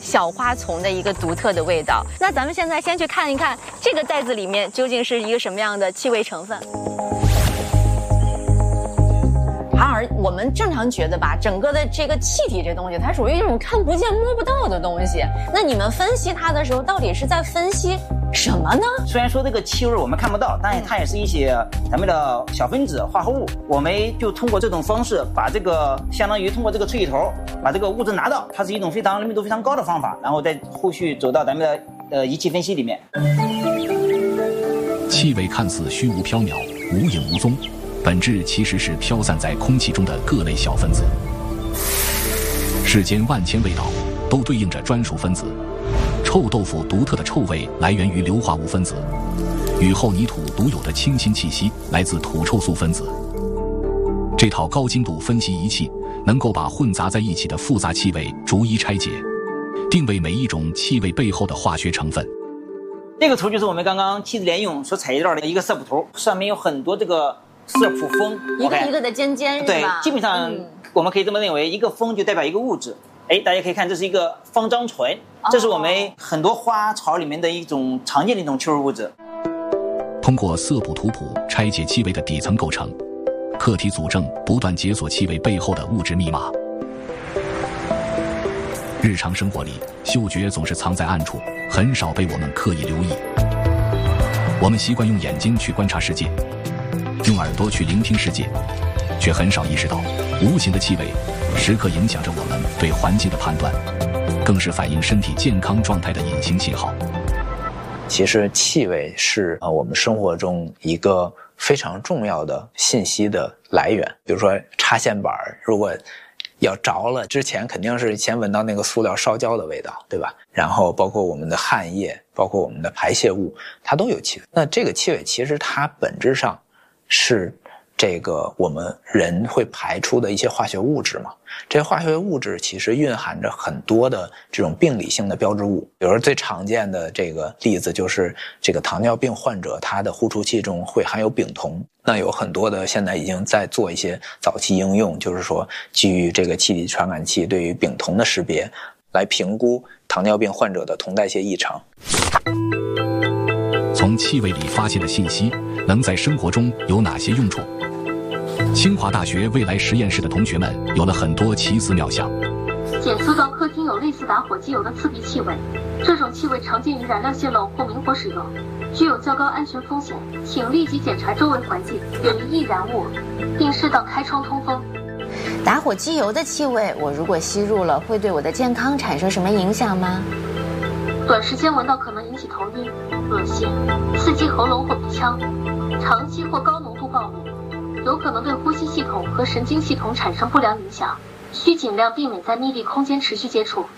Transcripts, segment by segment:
小花丛的一个独特的味道。那咱们现在先去看一看这个袋子里面究竟是一个什么样的气味成分。而我们正常觉得吧，整个的这个气体这东西，它属于一种看不见摸不到的东西。那你们分析它的时候，到底是在分析什么呢？ 虽然说这个气味我们看不到，但是它也是一些咱们的小分子化合物。我们就通过这种方式，把这个相当于通过这个吹气头把这个物质拿到，它是一种密度非常高的方法，然后再后续走到咱们的仪器分析里面。 气味看似虚无缥缈，无影无踪。本质其实是飘散在空气中的各类小分子。世间万千味道都对应着专属分子。臭豆腐独特的臭味来源于硫化物分子，雨后泥土独有的清新气息来自土臭素分子。这套高精度分析仪器能够把混杂在一起的复杂气味逐一拆解，定位每一种气味背后的化学成分。 这个图就是我们刚刚气质联用所采集到的一个色谱图，上面有很多这个色谱峰， 一个一个的尖尖， 对，基本上我们可以这么认为，一个峰就代表一个物质。大家可以看，这是一个芳樟醇，这是我们很多花草里面的一种常见的一种气味物质。 通过色谱图谱拆解气味的底层构成，课题组证不断解锁气味背后的物质密码。日常生活里，嗅觉总是藏在暗处，很少被我们刻意留意。我们习惯用眼睛去观察世界，用耳朵去聆听世界，却很少意识到无形的气味时刻影响着我们对环境的判断，更是反映身体健康状态的隐形信号。 其实气味是我们生活中一个非常重要的信息的来源。比如说插线板，如果要着了之前，肯定是先闻到那个塑料烧焦的味道，对吧？然后包括我们的汗液，包括我们的排泄物，它都有气味。那这个气味其实它本质上是这个我们人会排出的一些化学物质嘛。这些化学物质其实蕴含着很多的这种病理性的标志物。比如说最常见的这个例子就是这个糖尿病患者，他的呼出气中会含有丙酮。那有很多的现在已经在做一些早期应用，就是说基于这个气体传感器对于丙酮的识别，来评估糖尿病患者的酮代谢异常。 从气味里发现的信息能在生活中有哪些用处？清华大学未来实验室的同学们有了很多奇思妙想。 检测到客厅有类似打火机油的刺鼻气味，这种气味常见于燃料泄漏或明火使用，具有较高安全风险，请立即检查周围环境，远离易燃物，并适当开窗通风。 打火机油的气味，我如果吸入了，会对我的健康产生什么影响吗？ 短时间闻到可能引起头晕、恶心、刺激喉咙或鼻腔，长期或高浓度暴露，有可能对呼吸系统和神经系统产生不良影响，需尽量避免在密闭空间持续接触。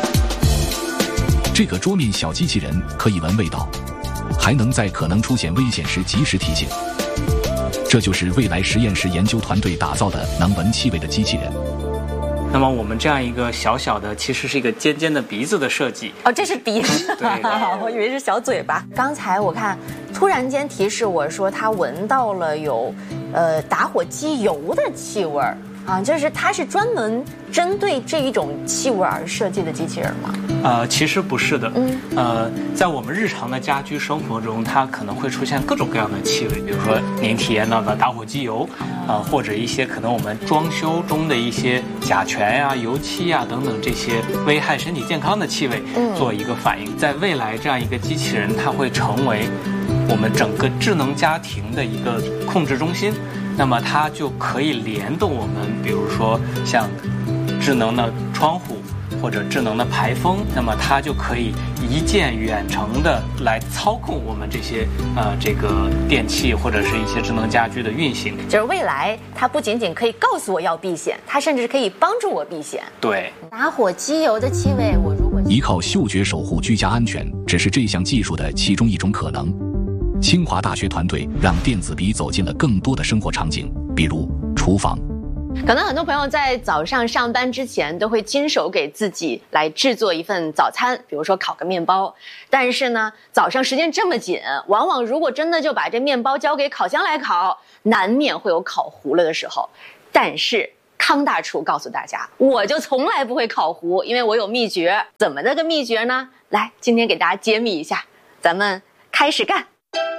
这个桌面小机器人可以闻味道，还能在可能出现危险时及时提醒。这就是未来实验室研究团队打造的能闻气味的机器人。 那么我们这样一个小小的，其实是一个尖尖的鼻子的设计。 哦，这是鼻子， 对我以为是小嘴巴。刚才我看突然间提示我说他闻到了有打火机油的气味啊，就是它是专门针对这一种气味而设计的机器人吗？ 其实不是的。在我们日常的家居生活中，它可能会出现各种各样的气味，比如说您体验到的打火机油，或者一些可能我们装修中的一些甲醛呀、油漆呀等等这些危害身体健康的气味，做一个反应。在未来，这样一个机器人，它会成为我们整个智能家庭的一个控制中心。那么它就可以联动我们，比如说像智能的窗户或者智能的排风，那么它就可以一键远程的来操控我们这些这个电器或者是一些智能家居的运行。 就是未来它不仅仅可以告诉我要避险，它甚至可以帮助我避险。 对， 打火机油的气味，我如果依靠嗅觉守护居家安全，只是这项技术的其中一种可能。清华大学团队让电子鼻走进了更多的生活场景，比如厨房。 可能很多朋友在早上上班之前都会亲手给自己来制作一份早餐，比如说烤个面包。但是呢，早上时间这么紧，往往如果真的就把这面包交给烤箱来烤，难免会有烤糊了的时候。但是康大厨告诉大家，我就从来不会烤糊，因为我有秘诀。怎么个秘诀呢？来，今天给大家揭秘一下，咱们开始干。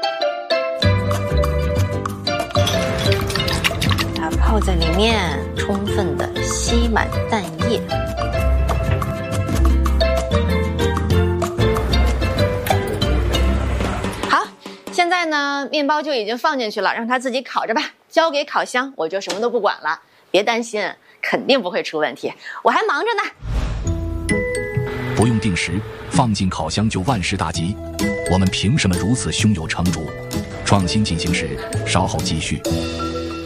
把它泡在里面，充分的吸满蛋液。好，现在呢，面包就已经放进去了，让它自己烤着吧。交给烤箱，我就什么都不管了。别担心，肯定不会出问题，我还忙着呢。 不用定时，放进烤箱就万事大吉。我们凭什么如此胸有成竹？创新进行时，稍后继续。